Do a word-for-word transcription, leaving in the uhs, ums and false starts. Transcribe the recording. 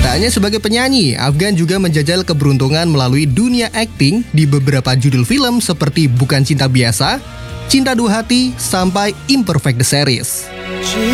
Tak hanya sebagai penyanyi, Afgan juga menjajal keberuntungan melalui dunia akting di beberapa judul film seperti Bukan Cinta Biasa, Cinta Dua Hati, sampai Imperfect the Series.